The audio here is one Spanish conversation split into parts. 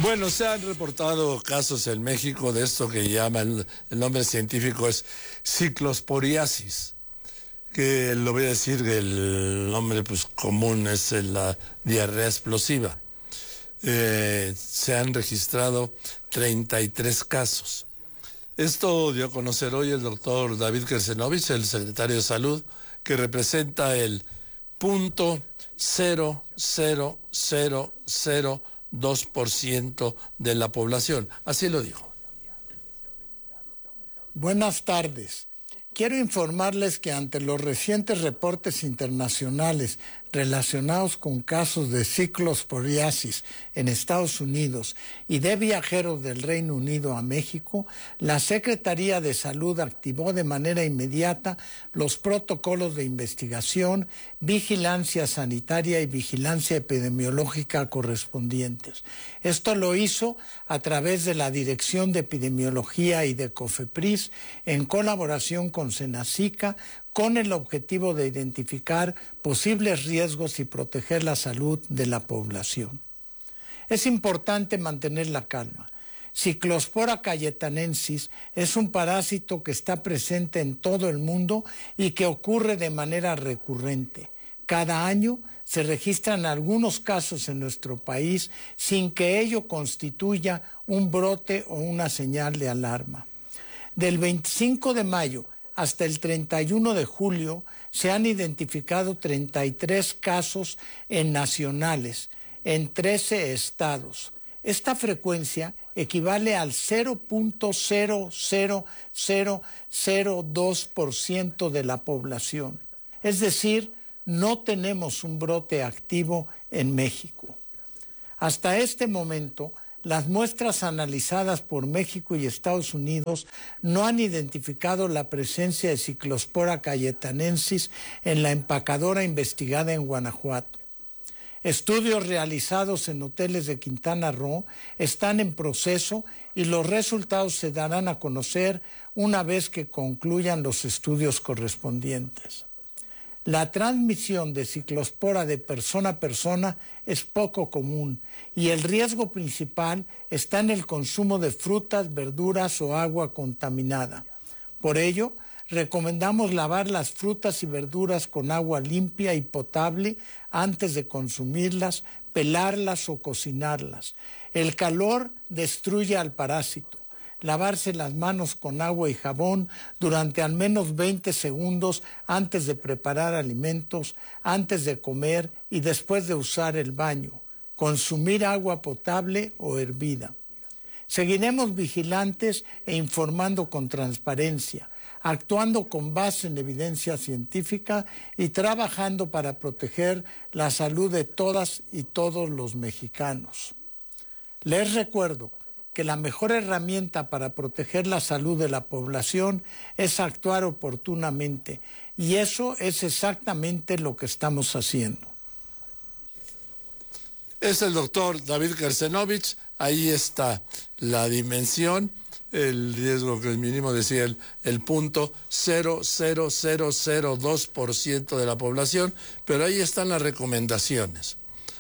Bueno, se han reportado casos en México de esto que llaman, el nombre científico es ciclosporiasis, que lo voy a decir que el nombre pues común es la diarrea explosiva. Se han registrado 33 casos. Esto dio a conocer hoy el doctor David Kersenovich, el secretario de Salud, que representa el 0.00002% de la población. Así lo dijo. Buenas tardes. Quiero informarles que ante los recientes reportes internacionales relacionados con casos de ciclosporiasis en Estados Unidos y de viajeros del Reino Unido a México, la Secretaría de Salud activó de manera inmediata los protocolos de investigación, vigilancia sanitaria y vigilancia epidemiológica correspondientes. Esto lo hizo a través de la Dirección de Epidemiología y de COFEPRIS en colaboración con Senacica, con el objetivo de identificar posibles riesgos y proteger la salud de la población. Es importante mantener la calma. Cyclospora cayetanensis es un parásito que está presente en todo el mundo y que ocurre de manera recurrente. Cada año se registran algunos casos en nuestro país sin que ello constituya un brote o una señal de alarma. Del 25 de mayo hasta el 31 de julio se han identificado 33 casos en nacionales en 13 estados. Esta frecuencia equivale al 0.00002% de la población. Es decir, no tenemos un brote activo en México. Hasta este momento, las muestras analizadas por México y Estados Unidos no han identificado la presencia de Cyclospora cayetanensis en la empacadora investigada en Guanajuato. Estudios realizados en hoteles de Quintana Roo están en proceso y los resultados se darán a conocer una vez que concluyan los estudios correspondientes. La transmisión de ciclospora de persona a persona es poco común y el riesgo principal está en el consumo de frutas, verduras o agua contaminada. Por ello, recomendamos lavar las frutas y verduras con agua limpia y potable antes de consumirlas, pelarlas o cocinarlas. El calor destruye al parásito. Lavarse las manos con agua y jabón durante al menos 20 segundos antes de preparar alimentos, antes de comer y después de usar el baño. Consumir agua potable o hervida. Seguiremos vigilantes e informando con transparencia, actuando con base en evidencia científica y trabajando para proteger la salud de todas y todos los mexicanos. Les recuerdo que la mejor herramienta para proteger la salud de la población es actuar oportunamente, y eso es exactamente lo que estamos haciendo. Es el doctor David Kersenovich, ahí está la dimensión, el riesgo que el mínimo decía el punto 0.00002% de la población, pero ahí están las recomendaciones,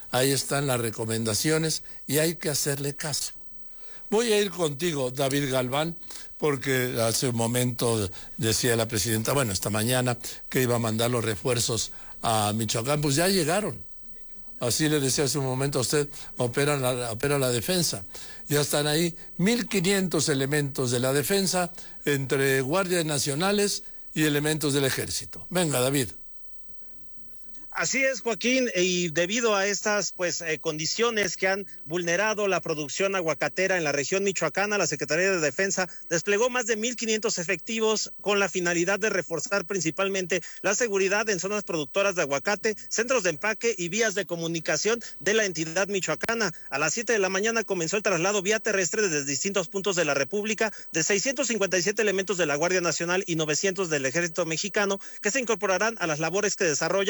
y hay que hacerle caso. Voy a ir contigo, David Galván, porque hace un momento decía la presidenta, bueno, esta mañana, que iba a mandar los refuerzos a Michoacán, pues ya llegaron. Así le decía hace un momento a usted, opera la defensa. Ya están ahí 1.500 elementos de la defensa, entre guardias nacionales y elementos del ejército. Venga, David. Así es, Joaquín, y debido a estas condiciones que han vulnerado la producción aguacatera en la región michoacana, la Secretaría de Defensa desplegó más de 1.500 efectivos con la finalidad de reforzar principalmente la seguridad en zonas productoras de aguacate, centros de empaque y vías de comunicación de la entidad michoacana. A las 7 de la mañana comenzó el traslado vía terrestre desde distintos puntos de la República de 657 elementos de la Guardia Nacional y 900 del Ejército Mexicano, que se incorporarán a las labores que desarrolla la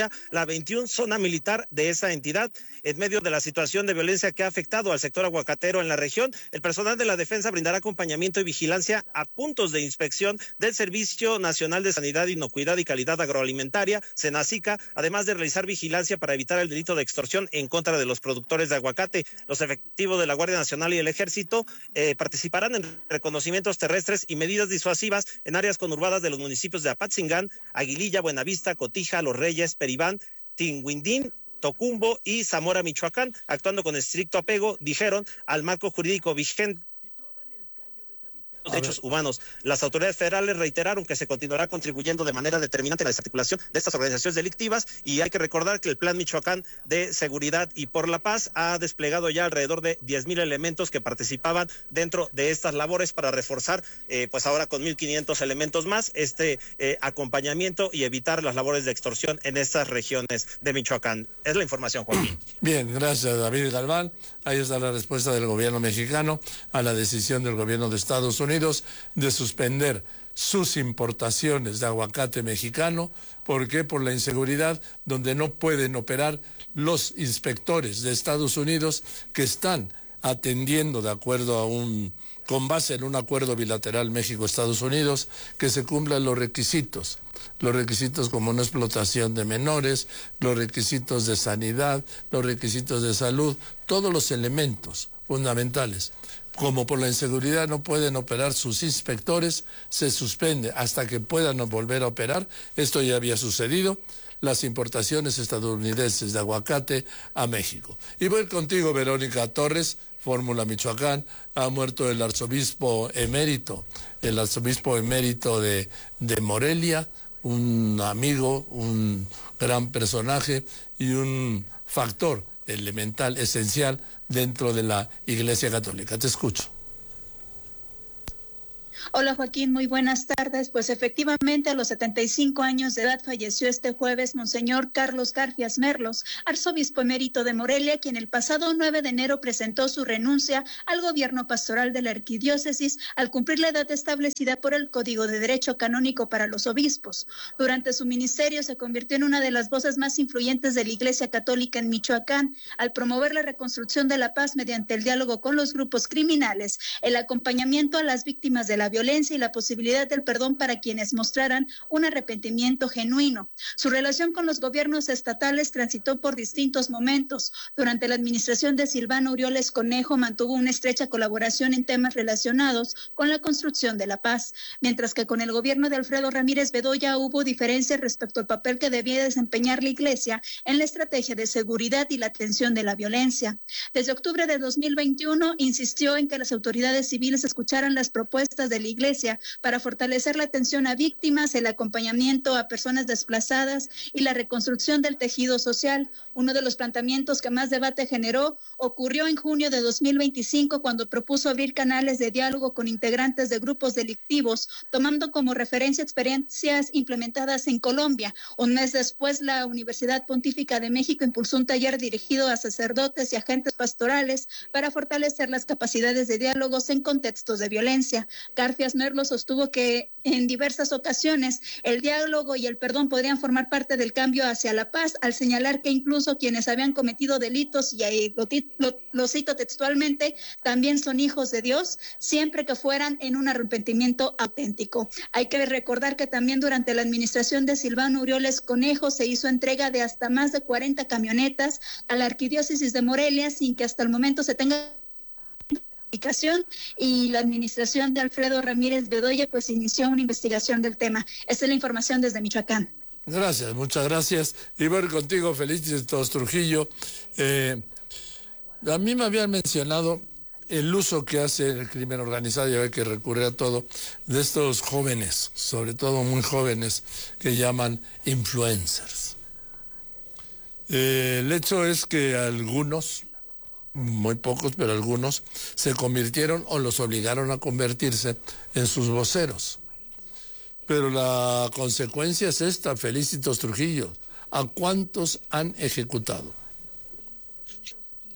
21 zona militar de esa entidad. En medio de la situación de violencia que ha afectado al sector aguacatero en la región, el personal de la defensa brindará acompañamiento y vigilancia a puntos de inspección del Servicio Nacional de Sanidad, Inocuidad y Calidad Agroalimentaria, SENACICA, además de realizar vigilancia para evitar el delito de extorsión en contra de los productores de aguacate. Los efectivos de la Guardia Nacional y el Ejército participarán en reconocimientos terrestres y medidas disuasivas en áreas conurbadas de los municipios de Apatzingán, Aguililla, Buenavista, Cotija, Los Reyes, Peribán, Tinguindín, Tocumbo y Zamora, Michoacán, actuando con estricto apego, dijeron, al marco jurídico vigente los derechos humanos. Las autoridades federales reiteraron que se continuará contribuyendo de manera determinante en la desarticulación de estas organizaciones delictivas, y hay que recordar que el Plan Michoacán de Seguridad y por la Paz ha desplegado ya alrededor de 10,000 elementos que participaban dentro de estas labores para reforzar, pues ahora con 1,500 elementos más, acompañamiento y evitar las labores de extorsión en estas regiones de Michoacán. Es la información, Joaquín. Bien, gracias, David Galván. Ahí está la respuesta del gobierno mexicano a la decisión del gobierno de Estados Unidos de suspender sus importaciones de aguacate mexicano. ¿Por qué? Por la inseguridad, donde no pueden operar los inspectores de Estados Unidos que están atendiendo de acuerdo a con base en un acuerdo bilateral México-Estados Unidos, que se cumplan los requisitos como no explotación de menores, los requisitos de sanidad, los requisitos de salud, todos los elementos fundamentales. Como por la inseguridad no pueden operar sus inspectores, se suspende hasta que puedan volver a operar. Esto ya había sucedido, las importaciones estadounidenses de aguacate a México. Y voy contigo, Verónica Torres, Fórmula Michoacán. Ha muerto el arzobispo emérito de Morelia, un amigo, un gran personaje y un factor elemental, esencial dentro de la Iglesia Católica. Te escucho. Hola Joaquín, muy buenas tardes. Pues efectivamente a los 75 años de edad falleció este jueves Monseñor Carlos Garfias Merlos, arzobispo emérito de Morelia, quien el pasado 9 de enero presentó su renuncia al gobierno pastoral de la arquidiócesis al cumplir la edad establecida por el Código de Derecho Canónico para los obispos. Durante su ministerio se convirtió en una de las voces más influyentes de la Iglesia Católica en Michoacán, al promover la reconstrucción de la paz mediante el diálogo con los grupos criminales, el acompañamiento a las víctimas de la violencia y la posibilidad del perdón para quienes mostraran un arrepentimiento genuino. Su relación con los gobiernos estatales transitó por distintos momentos. Durante la administración de Silvano Aureoles Conejo mantuvo una estrecha colaboración en temas relacionados con la construcción de la paz, mientras que con el gobierno de Alfredo Ramírez Bedoya hubo diferencias respecto al papel que debía desempeñar la Iglesia en la estrategia de seguridad y la atención de la violencia. Desde octubre de 2021 insistió en que las autoridades civiles escucharan las propuestas de la Iglesia para fortalecer la atención a víctimas, el acompañamiento a personas desplazadas y la reconstrucción del tejido social. Uno de los planteamientos que más debate generó ocurrió en junio de 2025, cuando propuso abrir canales de diálogo con integrantes de grupos delictivos, tomando como referencia experiencias implementadas en Colombia. Un mes después, la Universidad Pontífica de México impulsó un taller dirigido a sacerdotes y agentes pastorales para fortalecer las capacidades de diálogos en contextos de violencia. Garfias Merlos sostuvo que en diversas ocasiones el diálogo y el perdón podrían formar parte del cambio hacia la paz, al señalar que incluso quienes habían cometido delitos, y ahí lo cito textualmente, también son hijos de Dios, siempre que fueran en un arrepentimiento auténtico. Hay que recordar que también durante la administración de Silvano Aureoles Conejo se hizo entrega de hasta más de 40 camionetas a la arquidiócesis de Morelia, sin que hasta el momento se tenga y la administración de Alfredo Ramírez Bedoya pues inició una investigación del tema. Esta es la información desde Michoacán. Gracias, muchas gracias. Y voy contigo, Felicitos Trujillo. A mí me habían mencionado el uso que hace el crimen organizado, y hay que recurrir a todo, de estos jóvenes, sobre todo muy jóvenes, que llaman influencers. El hecho es que algunos, muy pocos, pero algunos, se convirtieron o los obligaron a convertirse en sus voceros. Pero la consecuencia es esta, Felicitos Trujillo. ¿A cuántos han ejecutado?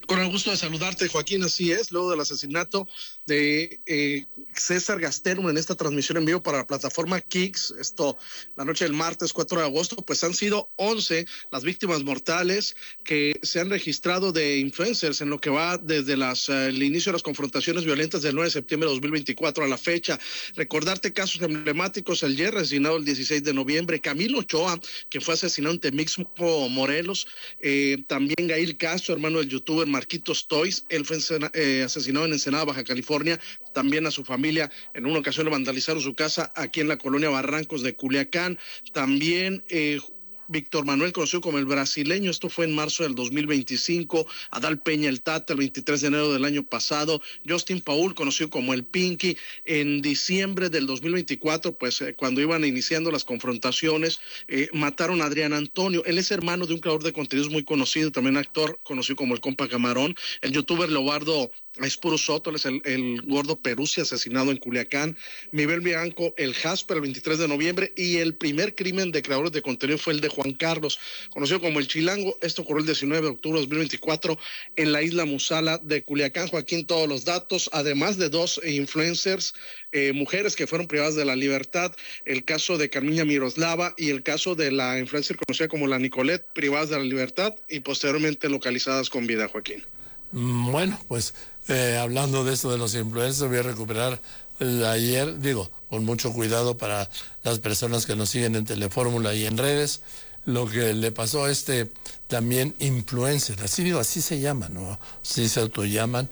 Con el gusto de saludarte, Joaquín, así es, luego del asesinato de César Gastelum en esta transmisión en vivo para la plataforma Kicks, esto la noche del martes 4 de agosto, pues han sido 11 las víctimas mortales que se han registrado de influencers en lo que va desde el inicio de las confrontaciones violentas del 9 de septiembre de 2024 a la fecha. Recordarte casos emblemáticos: el Jerry, asesinado el 16 de noviembre, Camilo Ochoa, que fue asesinado en Temixco, Morelos, también Gail Castro, hermano del youtuber Marquitos Toys, él fue asesinado en Ensenada, Baja California. También a su familia en una ocasión le vandalizaron su casa aquí en la colonia Barrancos de Culiacán. También Víctor Manuel, conocido como el brasileño, esto fue en marzo del 2025, Adal Peña el Tata el 23 de enero del año pasado, Justin Paul, conocido como el Pinky, en diciembre del 2024, pues cuando iban iniciando las confrontaciones, mataron a Adrián Antonio. Él es hermano de un creador de contenidos muy conocido, también actor, conocido como el Compa Camarón. El youtuber Leobardo Espuro Soto, él es el gordo Peruzzi, asesinado en Culiacán. Miguel Bianco, el Jasper, el 23 de noviembre, y el primer crimen de creadores de contenido fue el de Juan Carlos, conocido como el Chilango. Esto ocurrió el 19 de octubre de 2024 en la isla Musala de Culiacán. Joaquín, todos los datos, además de 2 influencers, mujeres que fueron privadas de la libertad, el caso de Carmiña Miroslava y el caso de la influencer conocida como la Nicolette, privadas de la libertad y posteriormente localizadas con vida, Joaquín. Bueno, pues hablando de esto de los influencers, voy a recuperar ayer, digo, con mucho cuidado para las personas que nos siguen en Telefórmula y en redes, lo que le pasó a también influencer, así se llaman, ¿no? Así se autollaman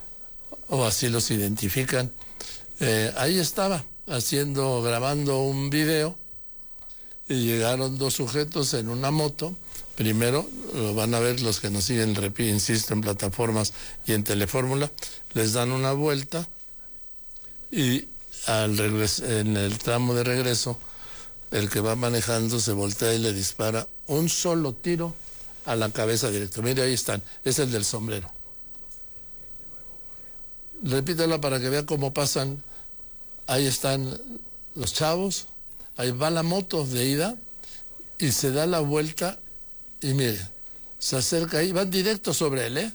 o así los identifican. Ahí estaba grabando un video y llegaron 2 sujetos en una moto. Primero, lo van a ver los que nos siguen, insisto, en plataformas y en Telefórmula, les dan una vuelta y en el tramo de regreso, el que va manejando se voltea y le dispara un solo tiro a la cabeza directo. Mire, ahí están, es el del sombrero. Repítela para que vea cómo pasan. Ahí están los chavos, ahí va la moto de ida y se da la vuelta. Y mire, se acerca ahí, van directo sobre él,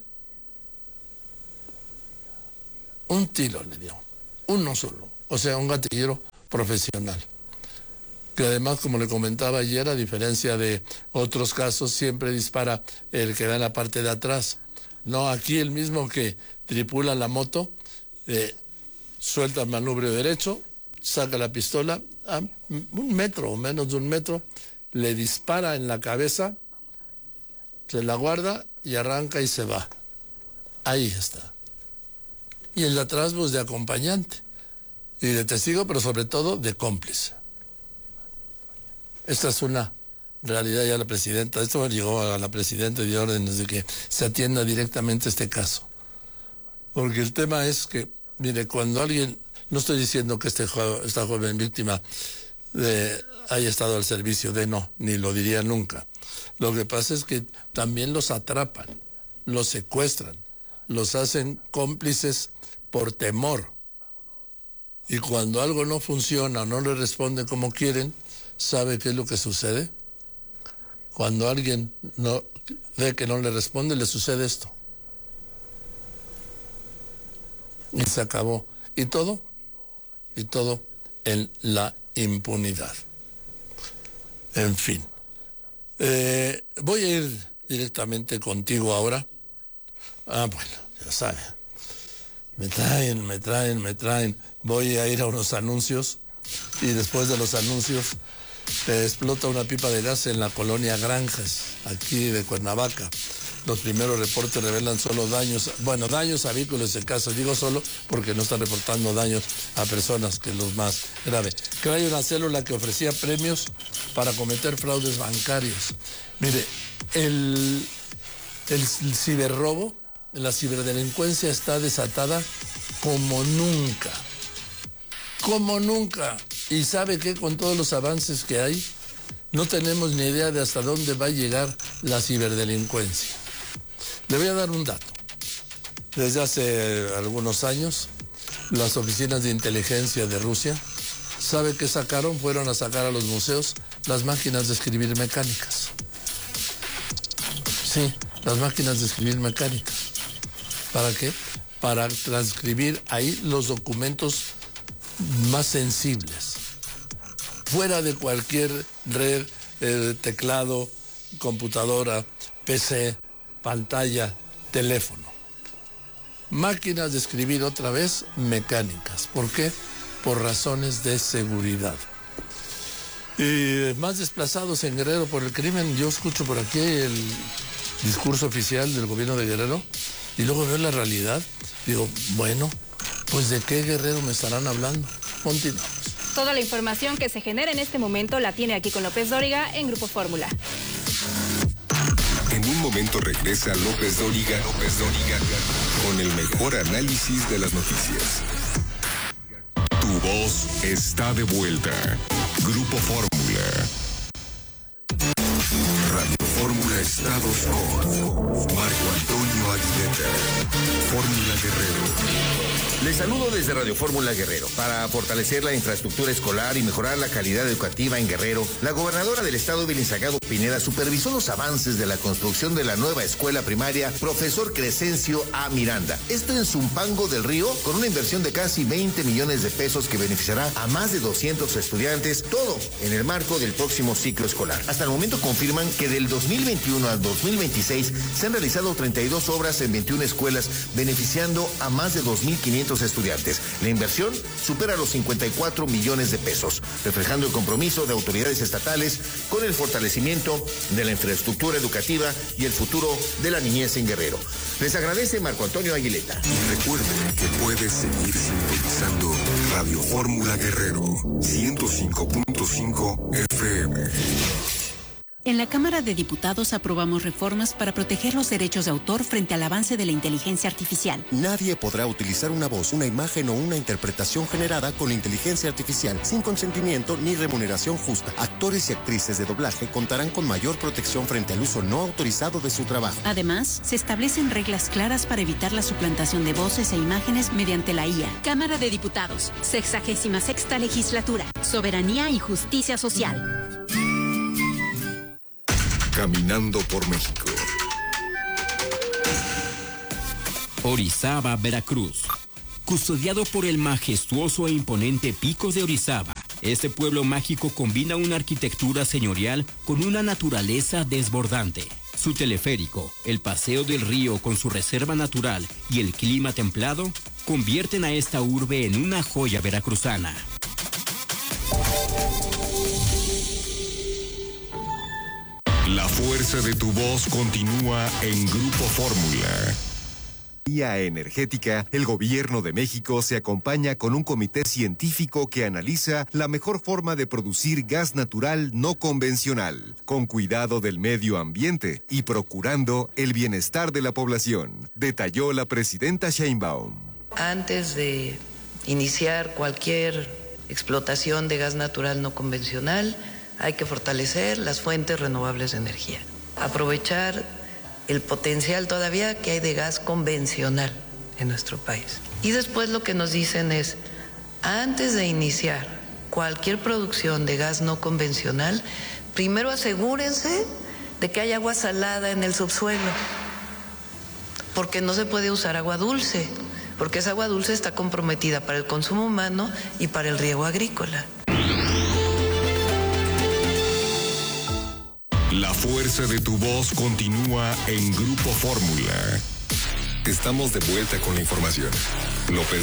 Un tiro le dio, uno solo, o sea, un gatillero profesional. Que además, como le comentaba ayer, a diferencia de otros casos, siempre dispara el que da en la parte de atrás. No, aquí el mismo que tripula la moto, suelta el manubrio derecho, saca la pistola a 1 metro o menos de 1 metro, le dispara en la cabeza, se la guarda y arranca y se va. Ahí está. Y el de atrás, pues, de acompañante y de testigo, pero sobre todo de cómplice. Esta es una realidad. Ya la presidenta, esto llegó a la presidenta y dio órdenes de que se atienda directamente este caso. Porque el tema es que, mire, cuando alguien, no estoy diciendo que esta joven víctima haya estado al servicio de, no, ni lo diría nunca. Lo que pasa es que también los atrapan, los secuestran, los hacen cómplices por temor. Y cuando algo no funciona o no le responde como quieren, ¿sabe qué es lo que sucede? Cuando alguien no ve que no le responde, le sucede esto. Y se acabó. Y todo en la impunidad. En fin. Voy a ir directamente contigo ahora. Bueno, ya sabe. Me traen. Voy a ir a unos anuncios y después de los anuncios explota una pipa de gas en la colonia Granjas, aquí de Cuernavaca. Los primeros reportes revelan solo daños a vehículos en casa. Digo solo porque no están reportando daños a personas, que es lo más grave. Que hay una célula que ofrecía premios para cometer fraudes bancarios. Mire, el ciberrobo, la ciberdelincuencia está desatada como nunca. Como nunca. Y sabe que con todos los avances que hay, no tenemos ni idea de hasta dónde va a llegar la ciberdelincuencia. Le voy a dar un dato. Desde hace algunos años, las oficinas de inteligencia de Rusia, ¿sabe qué sacaron? Fueron a sacar a los museos las máquinas de escribir mecánicas. Sí, las máquinas de escribir mecánicas. ¿Para qué? Para transcribir ahí los documentos más sensibles, fuera de cualquier red, teclado, computadora, PC, pantalla, teléfono. Máquinas de escribir otra vez mecánicas. ¿Por qué? Por razones de seguridad. Y más desplazados en Guerrero por el crimen. Yo escucho por aquí el discurso oficial del gobierno de Guerrero y luego veo la realidad. Digo, bueno, pues ¿de qué Guerrero me estarán hablando? Continuamos. Toda la información que se genera en este momento la tiene aquí con López Dóriga en Grupo Fórmula. En un momento regresa López Dóriga con el mejor análisis de las noticias. Tu voz está de vuelta. Grupo Fórmula. Radio Fórmula Estados con Marco Antonio Aguilera. Fórmula Guerrero. Les saludo desde Radio Fórmula Guerrero. Para fortalecer la infraestructura escolar y mejorar la calidad educativa en Guerrero, la gobernadora del estado, Evelyn Salgado Pineda, supervisó los avances de la construcción de la nueva escuela primaria Profesor Crescencio A. Miranda. Esto en Zumpango del Río, con una inversión de casi 20 millones de pesos que beneficiará a más de 200 estudiantes, todo en el marco del próximo ciclo escolar. Hasta el momento confirman que del 2021 al 2026 se han realizado 32 obras en 21 escuelas, beneficiando a más de 2.500 estudiantes. La inversión supera los 54 millones de pesos, reflejando el compromiso de autoridades estatales con el fortalecimiento de la infraestructura educativa y el futuro de la niñez en Guerrero. Les agradece Marco Antonio Aguileta. Y recuerde que puedes seguir sintonizando Radio Fórmula Guerrero 105.5 FM. En la Cámara de Diputados aprobamos reformas para proteger los derechos de autor frente al avance de la inteligencia artificial. Nadie podrá utilizar una voz, una imagen o una interpretación generada con inteligencia artificial sin consentimiento ni remuneración justa. Actores y actrices de doblaje contarán con mayor protección frente al uso no autorizado de su trabajo. Además, se establecen reglas claras para evitar la suplantación de voces e imágenes mediante la IA. Cámara de Diputados, 66ª Legislatura. Soberanía y justicia social. Caminando por México. Orizaba, Veracruz. Custodiado por el majestuoso e imponente Pico de Orizaba, este pueblo mágico combina una arquitectura señorial con una naturaleza desbordante. Su teleférico, el paseo del río con su reserva natural y el clima templado convierten a esta urbe en una joya veracruzana. La fuerza de tu voz continúa en Grupo Fórmula. Vía energética, el Gobierno de México se acompaña con un comité científico que analiza la mejor forma de producir gas natural no convencional, con cuidado del medio ambiente y procurando el bienestar de la población, detalló la presidenta Sheinbaum. Antes de iniciar cualquier explotación de gas natural no convencional, hay que fortalecer las fuentes renovables de energía, aprovechar el potencial todavía que hay de gas convencional en nuestro país. Y después lo que nos dicen es, antes de iniciar cualquier producción de gas no convencional, primero asegúrense de que hay agua salada en el subsuelo, porque no se puede usar agua dulce, porque esa agua dulce está comprometida para el consumo humano y para el riego agrícola. La fuerza de tu voz continúa en Grupo Fórmula. Estamos de vuelta con la información. López